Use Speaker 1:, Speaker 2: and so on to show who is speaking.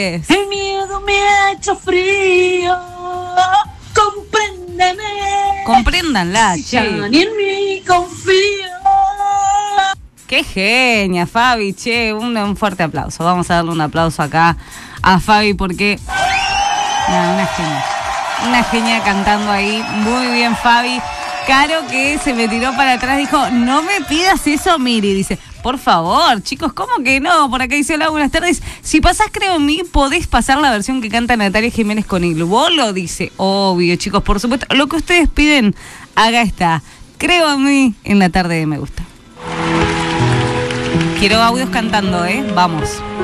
Speaker 1: es.
Speaker 2: El miedo me ha hecho frío, compréndeme.
Speaker 1: Compréndanla,
Speaker 2: Ya
Speaker 1: che.
Speaker 2: ni en mí confío.
Speaker 1: Qué genia, Fabi, che, un fuerte aplauso. Vamos a darle un aplauso acá a Fabi porque... una genia. Una genia cantando ahí. Muy bien, Fabi. Caro, que se me tiró para atrás, dijo, no me pidas eso, Miri. Dice, por favor, chicos, ¿cómo que no? Por acá dice, hola, buenas tardes. Si pasás Creo en mí, podés pasar la versión que canta Natalia Jiménez con Il Bolo. Dice, obvio, chicos, por supuesto. Lo que ustedes piden, acá está. Creo en mí en la tarde de Me Gusta. Quiero audios cantando, ¿eh? Vamos.